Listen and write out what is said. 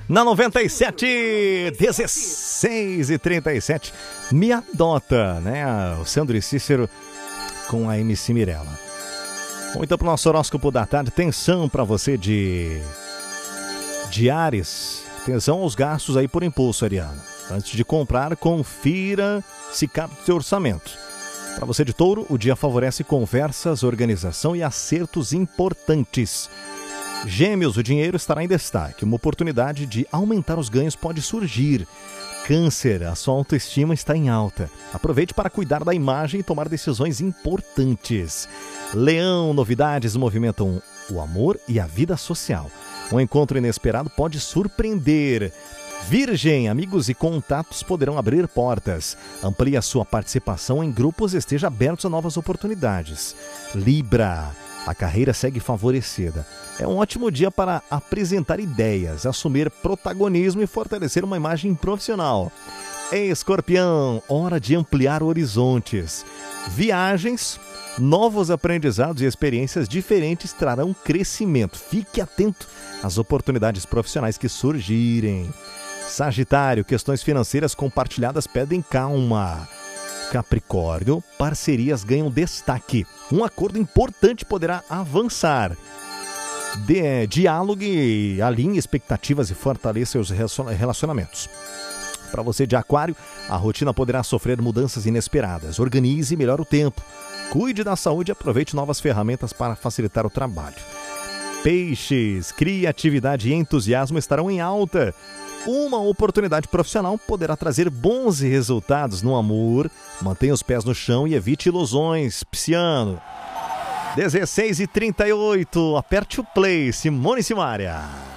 Na 97, 16h37, Me Adota, né? O Sandro e Cícero com a MC Mirella. Vamos então para o nosso horóscopo da tarde. Atenção para você de Áries. Atenção aos gastos aí por impulso, Ariana. Antes de comprar, confira se cabe o seu orçamento. Para você de Touro, o dia favorece conversas, organização e acertos importantes. Gêmeos, o dinheiro estará em destaque. Uma oportunidade de aumentar os ganhos pode surgir. Câncer, a sua autoestima está em alta. Aproveite para cuidar da imagem e tomar decisões importantes. Leão, novidades movimentam o amor e a vida social. Um encontro inesperado pode surpreender. Virgem, amigos e contatos poderão abrir portas. Amplie a sua participação em grupos e esteja aberto a novas oportunidades. Libra, a carreira segue favorecida. É um ótimo dia para apresentar ideias, assumir protagonismo e fortalecer uma imagem profissional. Escorpião, hora de ampliar horizontes. Viagens, novos aprendizados e experiências diferentes trarão crescimento. Fique atento às oportunidades profissionais que surgirem. Sagitário, questões financeiras compartilhadas pedem calma. Capricórnio, parcerias ganham destaque. Um acordo importante poderá avançar. Dialogue, alinhe expectativas e fortaleça os relacionamentos. Para você de Aquário, a rotina poderá sofrer mudanças inesperadas. Organize melhor o tempo. Cuide da saúde e aproveite novas ferramentas para facilitar o trabalho. Peixes, criatividade e entusiasmo estarão em alta. Uma oportunidade profissional poderá trazer bons resultados no amor. Mantenha os pés no chão e evite ilusões. Pisciano. 16h38, aperte o play, Simone Simaria.